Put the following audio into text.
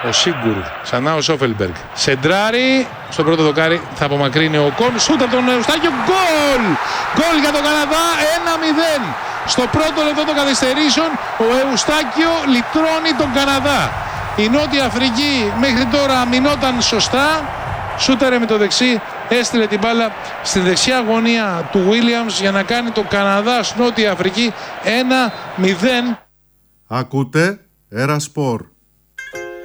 Ο Σίγκουρ, ξανά ο Σόφελμπεργκ. Σεντράρι, στο πρώτο δοκάρι θα απομακρύνει ο Κον. Σούτα τον Εουστάκιο, γκολ! Γκολ για τον Καναδά, 1-0. Στο πρώτο λεπτό των καθυστερήσεων, ο Εουστάκιο λυτρώνει τον Καναδά. Η Νότια Αφρική μέχρι τώρα μηνόταν σωστά. Σούταρε με το δεξί, έστειλε την μπάλα στην δεξιά γωνία του Williams για να κάνει το Καναδά Νότια Αφρική 1-0. Ακούτε Era Sport.